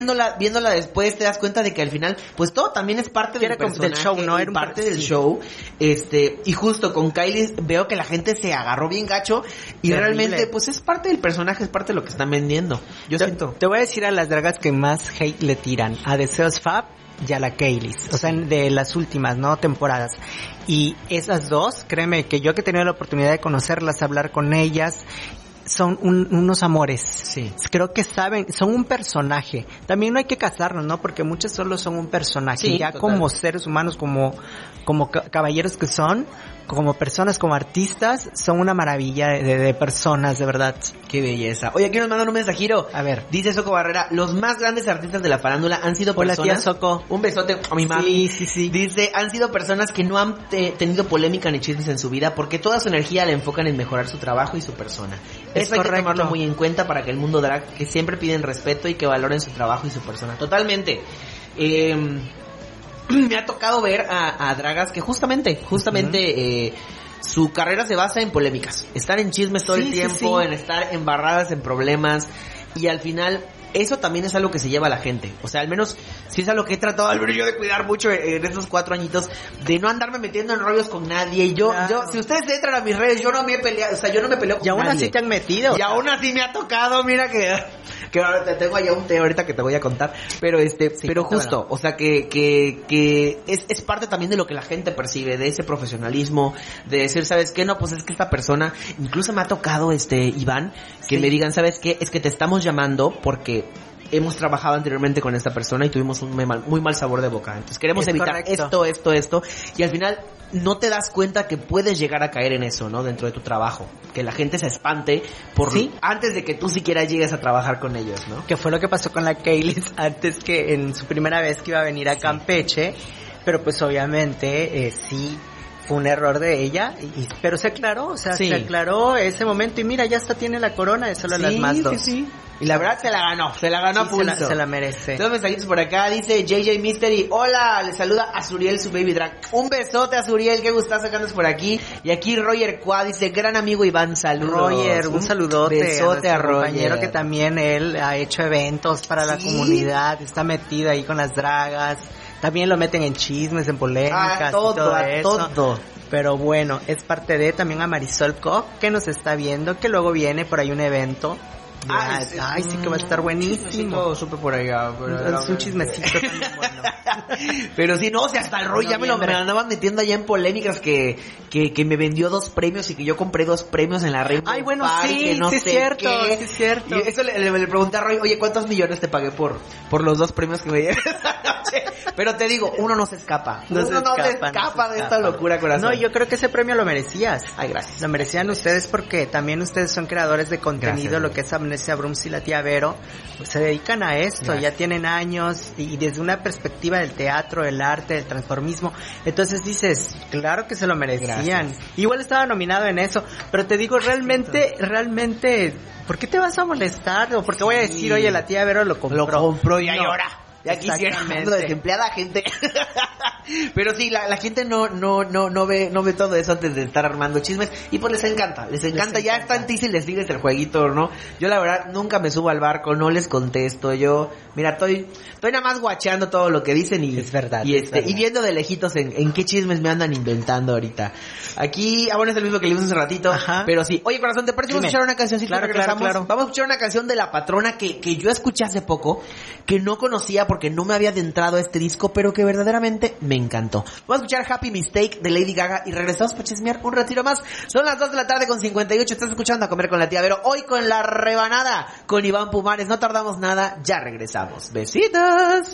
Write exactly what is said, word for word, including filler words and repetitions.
viéndola, viéndola después te das cuenta de que al final, pues todo también es parte del personaje, del show, ¿no? Era parte un... del sí. show. Este, y justo con Kylie veo que la gente se agarró bien gacho y Terrible. realmente, pues es parte del personaje, es parte de lo que están vendiendo. Yo te, siento. Te voy a decir a las dragas que más hate le tiran, a Deseos Fab y a la Kaylis, o sea, de las últimas, ¿no? Temporadas. Y esas dos, créeme que yo que he tenido la oportunidad de conocerlas, hablar con ellas, son un, unos amores. Sí. Creo que saben, son un personaje. También no hay que casarnos, ¿no? Porque muchos solo son un personaje. Sí, ya total. como seres humanos, como, como caballeros que son, como personas, como artistas, son una maravilla de, de, de personas, de verdad. Qué belleza. Oye, aquí nos mandan un mensajito. A ver. Dice Soco Barrera, los más grandes artistas de la farándula han sido Hola, personas... tía Soco. Un besote a mi mami. Sí, sí, sí. Dice, han sido personas que no han te- tenido polémica ni chismes en su vida porque toda su energía la enfocan en mejorar su trabajo y su persona. Es Eso hay correcto. que tomarlo muy en cuenta para que el mundo drag, que siempre piden respeto y que valoren su trabajo y su persona. Totalmente. Eh, me ha tocado ver a, a dragas que justamente, justamente... Uh-huh. eh, su carrera se basa en polémicas, estar en chismes todo sí, el tiempo, sí, sí. en estar embarradas en problemas y al final eso también es algo que se lleva a la gente. O sea, al menos si es algo que he tratado al menos yo de cuidar mucho en estos cuatro añitos, de no andarme metiendo en rollos con nadie. Y yo, claro. yo, si ustedes entran a mis redes, yo no me he peleado, o sea, yo no me peleo con nadie. Y aún nadie. así te han metido. Y aún así me ha tocado, mira que, que ahora te tengo allá un té ahorita que te voy a contar. Pero este, sí, pero justo, bueno. o sea que, que, que es, es parte también de lo que la gente percibe, de ese profesionalismo, de decir, ¿sabes qué? No, pues es que esta persona, incluso me ha tocado este, Iván, que sí. me digan, ¿sabes qué? Es que te estamos llamando porque hemos trabajado anteriormente con esta persona y tuvimos un muy mal, muy mal sabor de boca. Entonces queremos es evitar correcto. esto, esto, esto. Y al final no te das cuenta que puedes llegar a caer en eso, ¿no? Dentro de tu trabajo. Que la gente se espante por ¿Sí? antes de que tú siquiera llegues a trabajar con ellos, ¿no? Que fue lo que pasó con la Kaylis antes que en su primera vez que iba a venir a Campeche. Pero pues obviamente eh, sí fue un error de ella, y, pero se aclaró, o sea, sí. se aclaró ese momento y mira, ya hasta tiene la corona de solo sí, las más dos. Sí, sí. Y la verdad se la ganó, se la ganó sí, a pulso. Se la, se la merece. Dos mensajitos por acá, dice J J Mystery, hola, le saluda a Zuriel, su baby drag. Un besote a Zuriel, qué gustazo que andas por aquí. Y aquí Roger Cuá dice, gran amigo Iván, saludos. Roger, un, un saludote besote a, a Roger. compañero que también él ha hecho eventos para ¿Sí? la comunidad, está metido ahí con las dragas. También lo meten en chismes, en polémicas, ah, todo, y todo a eso. todo. Pero bueno, es parte de también a Marisol Koch, que nos está viendo, que luego viene por ahí un evento. Ah, ay, sí, ay, sí que va a estar buenísimo. Supe por allá. Pero es un chismecito también bueno. Pero sí, no, o sea, hasta el rollo ya me lo me andaban metiendo allá en polémicas que, que, que me vendió dos premios y que yo compré dos premios en la Rainbow Ay, bueno, Park, sí, que no sí sé es cierto, qué. sí es cierto. Y eso le, le, le pregunté a Roy, oye, ¿cuántos millones te pagué por, por los dos premios que me dieron? Pero te digo, uno no se escapa. No uno se no escapa, se escapa no se de escapa. esta locura, corazón. No, yo creo que ese premio lo merecías. Ay, gracias. Lo merecían ustedes porque también ustedes son creadores de contenido, gracias, lo que es Amnesia Brooms y la tía Vero, pues se dedican a esto, gracias. Ya tienen años y desde una perspectiva del teatro, del arte, del transformismo. Entonces dices, claro que se lo merecían. Gracias. Igual estaba nominado en eso, pero te digo, realmente, realmente, ¿por qué te vas a molestar? O porque voy a decir, oye, la tía Vero lo compró. Lo compró y no. ahora. Ya quisiera desempleada gente. Pero sí, la, la gente no, no, no, no ve, no ve todo eso antes de estar armando chismes. Y pues les encanta, les encanta. Les ya encanta. Está en ti si les sigues el jueguito, ¿no? Yo la verdad nunca me subo al barco, no les contesto. Yo, mira, estoy, estoy nada más guacheando todo lo que dicen y, es verdad, y es este, verdad. y viendo de lejitos en, en qué chismes me andan inventando ahorita. Aquí, ah bueno, es el mismo que le vimos hace ratito. Ajá. Pero sí, oye corazón, ¿te parece? Vamos a escuchar una canción, claro, claro, claro. Vamos a escuchar una canción de La Patrona que, que yo escuché hace poco, que no conocía porque no me había adentrado a este disco, pero que verdaderamente me encantó. Vamos a escuchar Happy Mistake de Lady Gaga y regresamos para chismear un ratito más. Son las dos de la tarde con cincuenta y ocho. Estás escuchando A Comer con la Tía Vero. Hoy con La Rebanada con Iván Pumares. No tardamos nada, ya regresamos. Besitos.